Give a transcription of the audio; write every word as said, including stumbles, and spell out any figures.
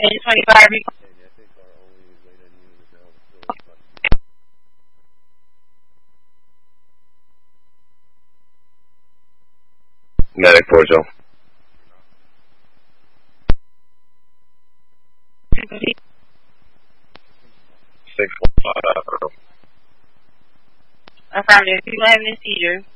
And twenty-five. Medic four Joe. Six one five. Affirmative. People having a seizure.